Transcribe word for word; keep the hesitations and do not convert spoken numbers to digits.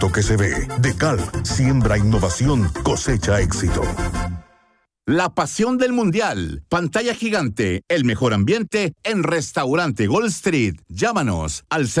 que se ve. DeKalb, siembra innovación, cosecha éxito. La pasión del mundial. Pantalla gigante. El mejor ambiente en Restaurante Gold Street. Llámanos al